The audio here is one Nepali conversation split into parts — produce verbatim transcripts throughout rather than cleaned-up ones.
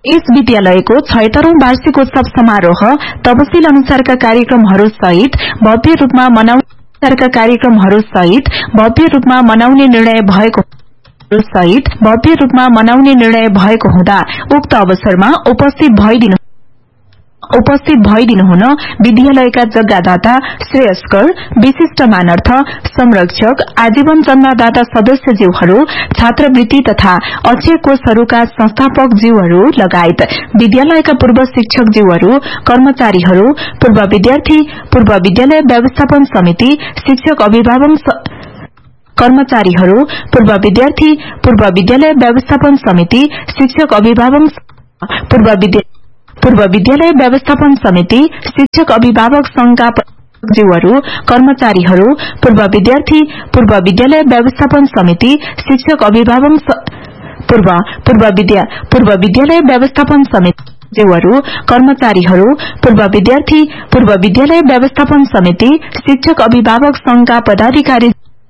यस विद्यालयको छैटौं वार्षिकोत्सव समारोह तपसिल अनुसारका कार्यक्रमहरू सहित भव्य रूपमा मनाउने कार्यक्रमहरू सहित भव्य रूपमा मनाउने निर्णय भएको सहित भव्य रूपमा मनाउने निर्णय भएको हुँदा उक्त अवसरमा उपस्थित भइदिनु उपस्थित भइदिनुहुन विद्यालयका जग्गादाता श्रेयस्कर विशिष्ट मानर्थ संरक्षक आजीवन चन्दादाता सदस्यज्यूहरू छात्रवृत्ति तथा अक्षय कोषहरूका संस्थापक ज्यूहरू लगायत विद्यालयका पूर्व शिक्षक ज्यूहरू कर्मचारीहरू पूर्व विद्यार्थी पूर्व विद्यालय व्यवस्थापन समिति शिक्षक अभिभावक कर्मचारीहरू पूर्व विद्यार्थी पूर्व विद्यालय व्यवस्थापन समिति शिक्षक अभिभावक पूर्व विद्यार्थी पूर्व विद्यालय व्यवस्थापन समिति शिक्षक अभिभावक संघका ज्यूहरू कर्मचारीहरू पूर्व विद्यार्थी पूर्व विद्यालय व्यवस्थापन समिति शिक्षक अभिभावक पूर्व पूर्व विद्या पूर्व विद्यालय व्यवस्थापन समिति ज्यूहरू कर्मचारीहरू पूर्व विद्यार्थी पूर्व विद्यालय व्यवस्थापन समिति शिक्षक अभिभावक संघका पदाधिकारी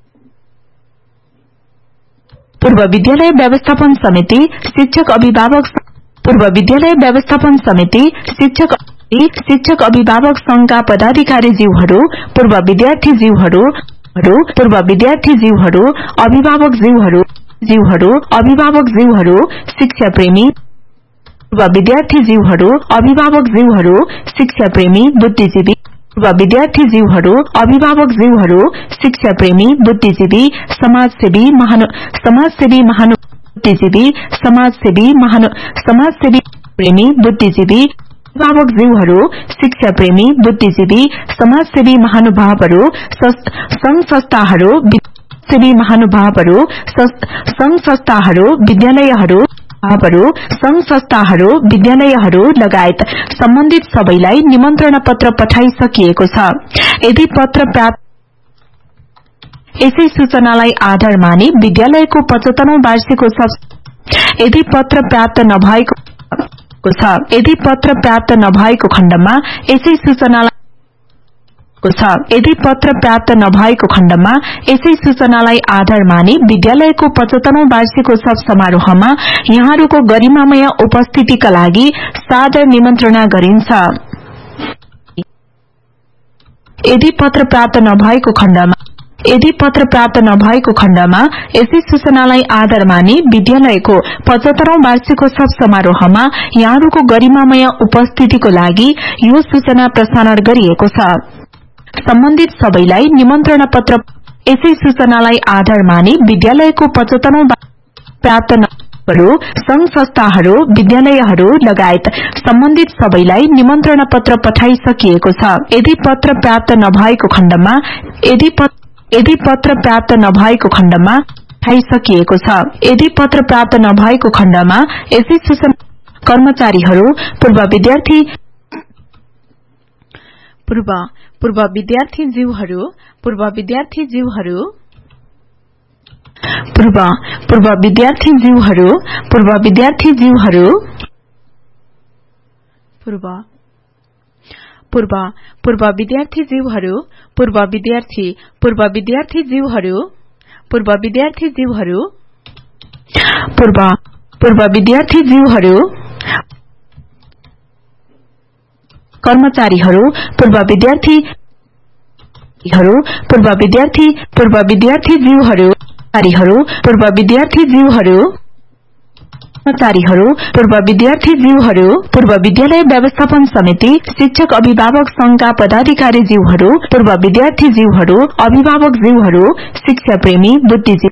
पूर्व विद्यालय व्यवस्थापन समिति शिक्षक अभिभावक पूर्व विद्यालय व्यवस्थापन समिति शिक्षक शिक्षक अभिभावक संघका पदाधिकारी ज्यूहरू पूर्व विद्यार्थी ज्यूहरू पूर्व विद्यार्थी ज्यूहरू अभिभावक ज्यूहरू ज्यूहरू अभिभावक ज्यूहरू शिक्षा प्रेमी पूर्व विद्यार्थी ज्यूहरू अभिभावक ज्यूहरू शिक्षा प्रेमी बुद्धिजीवी पूर्व विद्यार्थी ज्यूहरू अभिभावक ज्यूहरू शिक्षा प्रेमी बुद्धिजीवी समाजसेवी महानु समाजसेवी महानु बुद्धिजीवी समाजसेवी महानु समाजसेवी प्रेमी बुद्धिजीवी अभिभावक ज्यूहरू शिक्षा प्रेमी बुद्धिजीवी समाजसेवी महानुभावहरू संघ संस्थाहरू सेवी महानुभावहरू संघ संस्थाहरू विद्यालयहरू भावहरू संघ संस्थाहरू विद्यालयहरू लगायत सम्बन्धित सबैलाई निमन्त्रणा पत्र पठाइसकिएको छ। यदि पत्र प्राप्त यसै सूचनालाई आधार मानि विद्यालयको पचहत्तरौं वार्षिकोत्सव यदि पत्र प्राप्त नभएको छ यदि पत्र प्राप्त नभएको खण्डमा यसै सूचनालाई यदि पत्र प्राप्त नभएको खण्डमा यसै सूचनालाई आधार मानि विद्यालयको पचहत्तरौं वार्षिकोत्सव समारोहमा यहाँहरूको गरिमामय उपस्थितिका लागि सादर निमन्त्रणा गरिन्छ। यदि पत्र प्राप्त नभएको खण्डमा यदि पत्र प्राप्त नभएको खण्डमा यसै सूचनालाई आधार मानि विद्यालयको पचहत्तरौं वार्षिकोत्सव समारोहमा यहाँहरूको गरिमामय उपस्थितिको लागि यो सूचना प्रसारण गरिएको छ। सम्बन्धित सबैलाई निमन्त्रणा पत्र यसै सूचनालाई आधार मानि विद्यालयको पचहत्तरौं प्राप्त नभएकाहरू संघ संस्थाहरू विद्यालयहरू लगायत सम्बन्धित सबैलाई निमन्त्रणा पत्र पठाइसकिएको छ। यदि पत्र प्राप्त नभएको खण्डमा यदि यदि पत्र प्राप्त नभएको खण्डमा पठाइसकिएको छ। यदि पत्र प्राप्त नभएको खण्डमा यसै सूचना कर्मचारीहरू पूर्व विद्यार्थी पूर्व पूर्व विद्यार्थी जीवहरू पूर्व विद्यार्थी जीवहरू पूर्व पूर्व विद्यार्थी जीवहरू पूर्व विद्यार्थी जीवहरू पूर्व पूर्व पूर्व विद्यार्थी जीवहरू पूर्व विद्यार्थी पूर्व विद्यार्थी जीवहरू पूर्व विद्यार्थी जीवहरू पूर्व पूर्व विद्यार्थी जीवहरू कर्मचारीहरू पूर्व विद्यार्थी पूर्व विद्यार्थी पूर्व विद्यार्थी जीवहरू पूर्व विद्यार्थी जीवहरू कर्मचारीहरू पूर्व विद्यार्थी जीवहरू पूर्व विद्यालय व्यवस्थापन समिति शिक्षक अभिभावक संघका पदाधिकारी जीवहरू पूर्व विद्यार्थी जीवहरू अभिभावक जीवहरू शिक्षा प्रेमी बुद्धिजीवी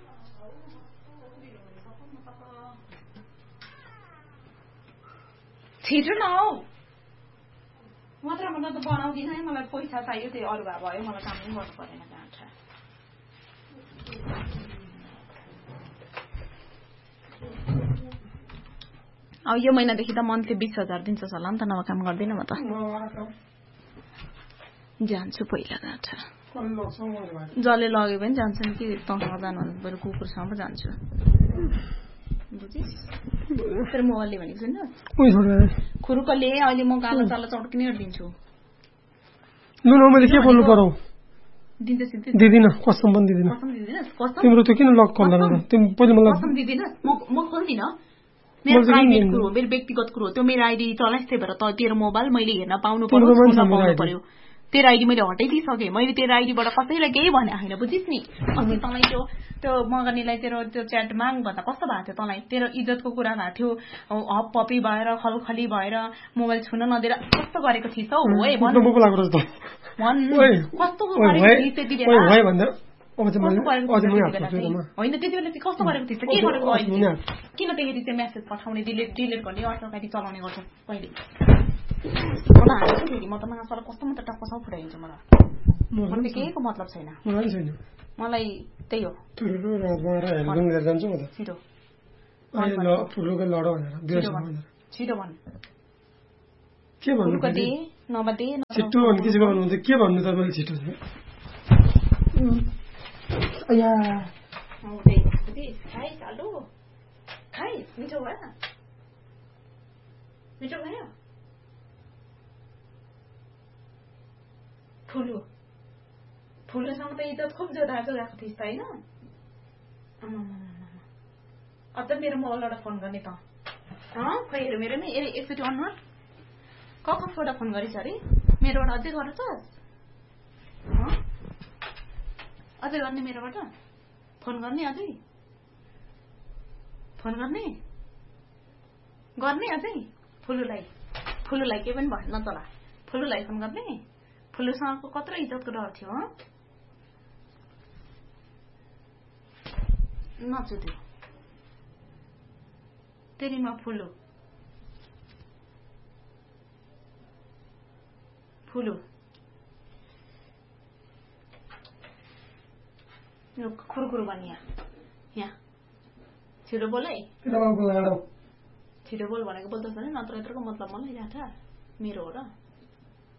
छिटो न हौ मात्र म त बनाउँदिन है मलाई पैसा चाहियो त्यही अरु भए भयो मलाई काम पनि गर्नु पर्दैन जान्छ अब यो महिनादेखि त मन्थली बीस हजार दिन्छ होला नि त नभए काम गर्दिन म त जान्छु पहिला जान्छ जसले लग्यो भने जान्छ नि कि तँसँग जानु बरु कुकुरसँग जान्छु बुझिस् तर म अलि भनेको छैन खुरुकले अहिले म गाला चाला चड्किने दिन्छु लु न मैले के बोल्नु पर्यो दिन्छ सिधै दिदिन कसम पनि दिदिन कसम दिदिनस् कसम तिम्रो त किन लक गर्दैन तिमी पहिले मलाई कसम दिदिनस् म म खोल्दिन मेरो प्राइभेट कुरो हो, मेरो व्यक्तिगत कुरो हो। त्यो मेरो आइडी चलाइस् त्यही भएर त तेरो मोबाइल मैले हेर्न पाउनु पर्यो, पाउनु पर्यो। तेरो आइडी मैले हटाइदिइसकेँ, मैले तेरो आइडीबाट कसैलाई केही भने होइन, बुझिस् नि। अनि तँलाई त्यो त्यो मगनीलाई तेरो त्यो च्याट माग भन्दा कस्तो भएको थियो तँलाई? तेरो इज्जतको कुरा भएको थियो, हप पपी भएर खलखली भएर मोबाइल छुन नदिएर कस्तो गरेको थिइस् हौ? है भन् कस्तो गरेको थिइस् त्यति बेला? होइन त्यति बेला चाहिँ कस्तो गरेको थिइस्, के गरेको अहिले? किन त्यही चाहिँ मेसेज पठाउने, डिलिट डिलिट गर्ने अटोमेटिक चलाउने गर्छौ कहिले? मलाई हाल्छ फेरि, म त मासुलाई कस्तो म त टक्क सब फुटाइदिन्छु। मलाई मलाई त केहीको मतलब छैन, मलाई त्यही हो। छिटो छिटो भन्, के भन्नु कति नबदे छिटो भन्नु के भन्नुहुन्छ? के भन्नु तपाईँले छिटो? अया खाइ चालु खाइ मिठो भयो, मिठो भयो। फुलु फुलुसँग त इज्जत खुब जोदा जोगाएको थिइस् त होइन? अझ मेरो मोबाइलबाट फोन गर्ने त खै हेर मेरो नि एकचोटि अनुहार क कसबाट फोन गरिस् अरे? मेरोबाट अझै गर्नु त अझै गर्ने, मेरोबाट फोन गर्ने, अझै फोन गर्ने गर्ने अझै फुलुलाई फुलुलाई के पनि भन्न तला, फुलुलाई फोन गर्ने। फुलुसँगको कत्रो इज्जतको डर थियो नचुत्यो तेरीमा। फुलु फुलु यो खुरखुरु बन्ने यहाँ छिटो बोल है, छिटो बोल भनेको बोल्दैछ नि, नत्र यत्रोको मतलब मलाई राठा मेरो हो र।